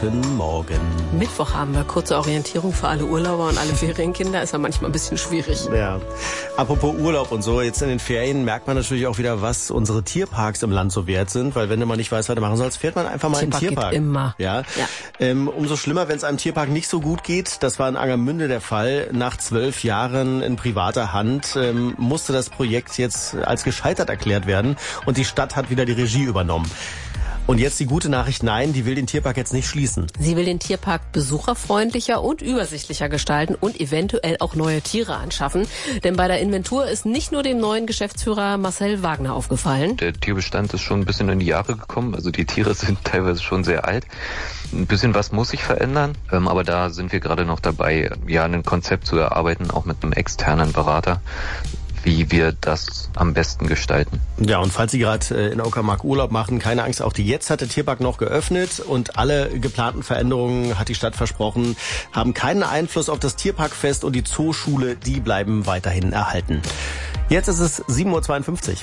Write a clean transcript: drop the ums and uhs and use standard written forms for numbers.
Guten Morgen. Mittwoch haben wir kurze Orientierung für alle Urlauber und alle Ferienkinder. Ist ja manchmal ein bisschen schwierig. Ja. Apropos Urlaub und so, jetzt in den Ferien merkt man natürlich auch wieder, was unsere Tierparks im Land so wert sind, weil wenn du mal nicht weißt, was du machen sollst, fährt man einfach mal in den Tierpark. Geht immer. Ja. Umso schlimmer, wenn es einem Tierpark nicht so gut geht. Das war in Angermünde der Fall. Nach 12 Jahren in privater Hand musste das Projekt jetzt als gescheitert erklärt werden und die Stadt hat wieder die Regie übernommen. Und jetzt die gute Nachricht, nein, die will den Tierpark jetzt nicht schließen. Sie will den Tierpark besucherfreundlicher und übersichtlicher gestalten und eventuell auch neue Tiere anschaffen. Denn bei der Inventur ist nicht nur dem neuen Geschäftsführer Marcel Wagner aufgefallen. Der Tierbestand ist schon ein bisschen in die Jahre gekommen. Also die Tiere sind teilweise schon sehr alt. Ein bisschen was muss sich verändern. Aber da sind wir gerade noch dabei, ein Konzept zu erarbeiten, auch mit einem externen Berater, wie wir das am besten gestalten. Ja, und falls Sie gerade in Uckermark Urlaub machen, keine Angst, auch jetzt hat der Tierpark noch geöffnet und alle geplanten Veränderungen, hat die Stadt versprochen, haben keinen Einfluss auf das Tierparkfest und die Zooschule, die bleiben weiterhin erhalten. Jetzt ist es 7:52 Uhr.